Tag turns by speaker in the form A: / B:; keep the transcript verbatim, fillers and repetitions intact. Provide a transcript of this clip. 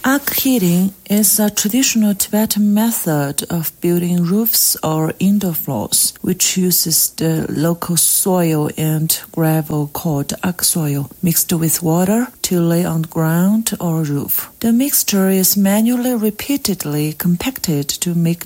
A: Arc heating is a traditional Tibetan method of building roofs or indoor floors, which uses the local soil and gravel called arc soil mixed with water to lay on the ground or roof. The mixture is manually repeatedly compacted to make